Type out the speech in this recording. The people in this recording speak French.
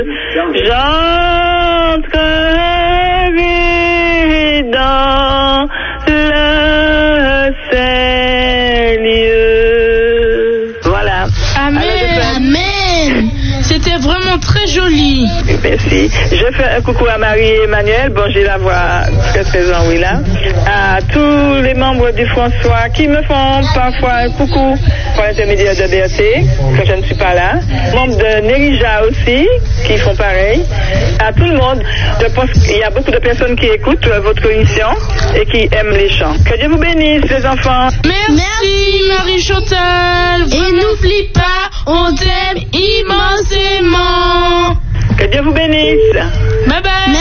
J'entrerai dans le Seigneur. Voilà. Amen. Amen. C'était vraiment très joli. Merci. Je fais un coucou à Marie-Emmanuel. Bon, j'ai la voix très présente, oui, là. À tous les membres du François qui me font parfois un coucou par l'intermédiaire de BRT, quand je ne suis pas là. Membres de Nerija aussi, qui font pareil. À tout le monde. Je pense qu'il y a beaucoup de personnes qui écoutent votre émission et qui aiment les chants. Que Dieu vous bénisse, les enfants. Merci Marie-Chantal. Et n'oublie pas, on t'aime immensément. Que Dieu vous bénisse. Bye bye.